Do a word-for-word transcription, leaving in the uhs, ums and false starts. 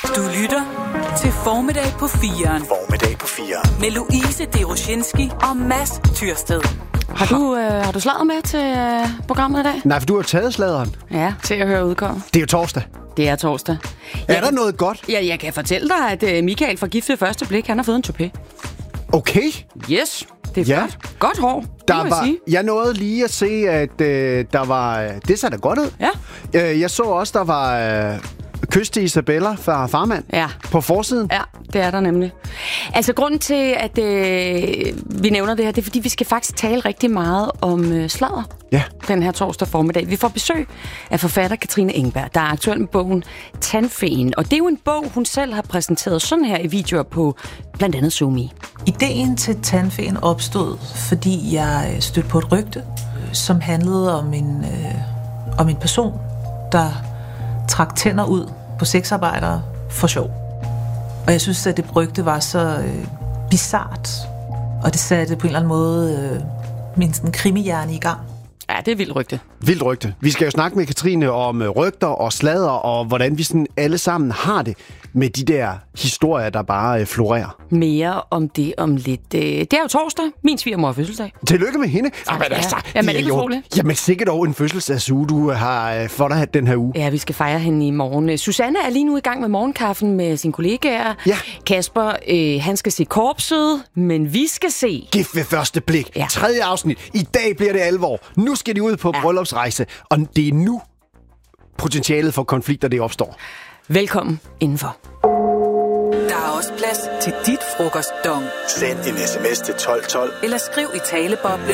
Du lytter til Formiddag på firen. Formiddag på firen. Med Louise Deroshinski og Mads Tyrsted. Har du, øh, har du slaget med til øh, programmet i dag? Nej, for du har taget sladeren. Ja, til at høre udkommet. Det er jo torsdag. Det er torsdag. Er der noget godt? Ja, jeg kan fortælle dig, at øh, Michael fra Gift ved første blik, han har fået en toupé. Okay. Yes, det er Ja. godt. Godt hår, Der må jeg var, sige. jeg nåede lige at se, at øh, der var... Det ser da godt ud. Ja. Øh, jeg så også, der var øh, kys til Isabella fra Farmand Ja. på forsiden. Ja, det er der nemlig. Altså, grunden til, at øh, vi nævner det her, det er, fordi vi skal faktisk tale rigtig meget om øh, sladder Ja. den her torsdag formiddag. Vi får besøg af forfatter Katrine Engberg, der er aktuel med bogen Tandfeen. Og det er jo en bog, hun selv har præsenteret sådan her i videoer på blandt andet Zoom. Ideen til Tandfeen opstod, fordi jeg stødte på et rygte, som handlede om en, øh, om en person, der trak tænder ud på sexarbejdere for sjov. Og jeg synes, at det rygte var så øh, bizart, og det satte på en eller anden måde øh, min sådan krimihjerne i gang. Ja, det er vildt rygte. Vildt rygte. Vi skal jo snakke med Katrine om øh, rygter og sladder, og hvordan vi sådan alle sammen har det med de der historier, der bare øh, florerer. Mere om det om lidt. Øh, det er jo torsdag. Min svigermor har fødselsdag. Tillykke med hende. Jamen, ja. altså, Jamen, det er det ikke utroligt? Jamen, sikkert over en fødselsdagsuge, du har øh, for dig den her uge. Ja, vi skal fejre hende i morgen. Susanne er lige nu i gang med morgenkaffen med sine kollegaer. Ja. Kasper, øh, han skal se Korpset, men vi skal se... Gift ved første blik. Ja. Tredje afsnit. I dag bliver det alvor. Nu skal de ud på Ja. bryllupsrejse. Og det er nu potentialet for konflikter, det opstår. Velkommen indenfor. Der er også plads til dit frokostdong. Send en sms til tolv tolv. Eller skriv i taleboblen